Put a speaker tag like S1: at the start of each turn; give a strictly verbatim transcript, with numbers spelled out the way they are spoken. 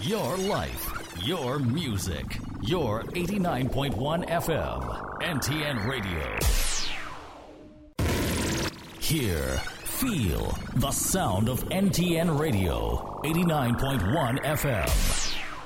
S1: Your life, your music, your eighty-nine point one F M, N T N Radio. Hear, feel the sound of N T N Radio, eighty-nine point one F M.